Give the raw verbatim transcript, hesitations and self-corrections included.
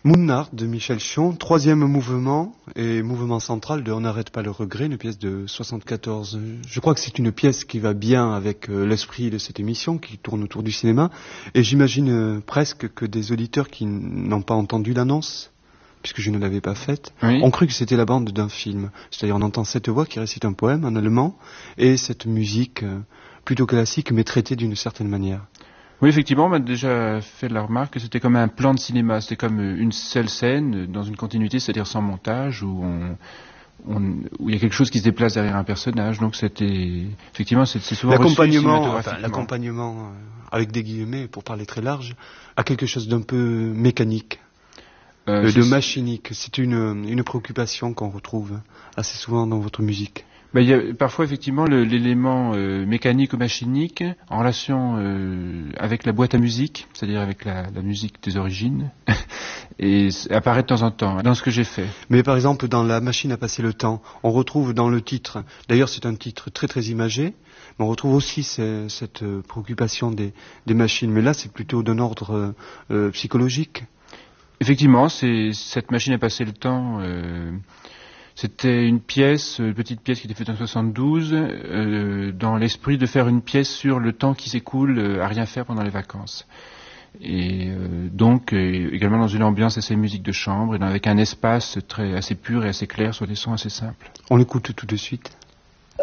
Moonard de Michel Chion, troisième mouvement et mouvement central de On n'arrête pas le regret, une pièce de soixante-quatorze. Je crois que c'est une pièce qui va bien avec euh, l'esprit de cette émission qui tourne autour du cinéma. Et j'imagine euh, presque que des auditeurs qui n'ont pas entendu l'annonce, puisque je ne l'avais pas faite, oui. ont cru que c'était la bande d'un film. C'est-à-dire on entend cette voix qui récite un poème en allemand et cette musique euh, plutôt classique mais traitée d'une certaine manière. Oui, effectivement, on m'a déjà fait la remarque que c'était comme un plan de cinéma, c'était comme une seule scène dans une continuité, c'est-à-dire sans montage, où, on, on, où il y a quelque chose qui se déplace derrière un personnage. Donc c'était effectivement c'est, c'est souvent l'accompagnement, reçu enfin, l'accompagnement euh, avec des guillemets pour parler très large, a quelque chose d'un peu mécanique, euh, de machinique. C'est une, une préoccupation qu'on retrouve assez souvent dans votre musique. Ben, il y a parfois effectivement le, l'élément euh, mécanique ou machinique en relation euh, avec la boîte à musique, c'est-à-dire avec la, la musique des origines, et apparaît de temps en temps dans ce que j'ai fait. Mais par exemple dans La machine à passer le temps, on retrouve dans le titre, d'ailleurs c'est un titre très très imagé, mais on retrouve aussi ces, cette préoccupation des, des machines, mais là c'est plutôt d'un ordre euh, psychologique. Effectivement, c'est cette machine à passer le temps. Euh, C'était une pièce, une petite pièce qui était faite en soixante-douze, euh, dans l'esprit de faire une pièce sur le temps qui s'écoule euh, à rien faire pendant les vacances. Et euh, donc euh, également dans une ambiance assez musique de chambre, et dans, avec un espace très assez pur et assez clair sur des sons assez simples. On l'écoute tout de suite.